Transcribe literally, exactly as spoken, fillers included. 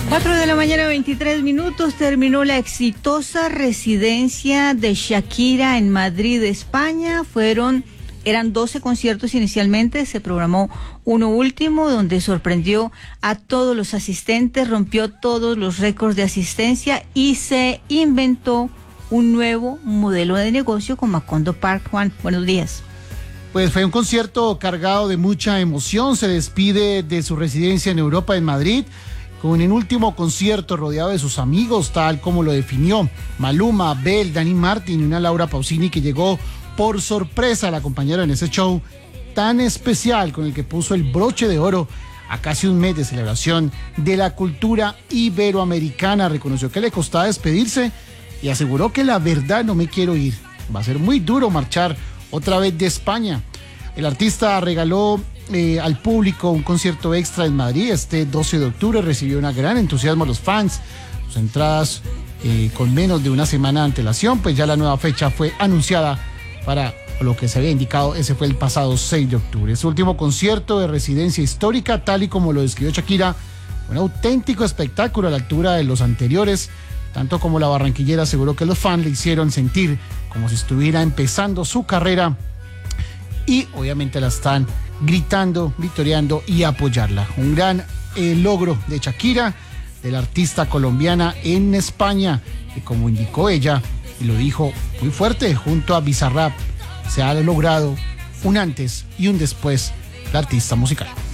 Cuatro de la mañana, veintitrés minutos, terminó la exitosa residencia de Shakira en Madrid, España. Fueron, eran doce conciertos inicialmente, se programó uno último donde sorprendió a todos los asistentes, rompió todos los récords de asistencia y se inventó un nuevo modelo de negocio con Macondo Park. Juan, buenos días. Pues fue un concierto cargado de mucha emoción. Se despide de su residencia en Europa, en Madrid, con un último concierto rodeado de sus amigos, tal como lo definió Maluma, Bel, Dani Martin y una Laura Pausini que llegó por sorpresa a la acompañaron en ese show tan especial con el que puso el broche de oro a casi un mes de celebración de la cultura iberoamericana. Reconoció que le costaba despedirse y aseguró que la verdad no me quiero ir. Va a ser muy duro marchar otra vez de España. El artista regaló Eh, al público un concierto extra en Madrid este doce de octubre, recibió un gran entusiasmo a los fans. Sus entradas eh, con menos de una semana de antelación, pues ya la nueva fecha fue anunciada para lo que se había indicado. Ese fue el pasado seis de octubre. Su último concierto de residencia histórica, tal y como lo describió Shakira, un auténtico espectáculo a la altura de los anteriores, tanto como la barranquillera aseguró que los fans le hicieron sentir como si estuviera empezando su carrera y obviamente la están gritando, victoriando y apoyarla. Un gran eh, logro de Shakira, de la artista colombiana en España, que como indicó ella, y lo dijo muy fuerte, junto a Bizarrap, se ha logrado un antes y un después la artista musical.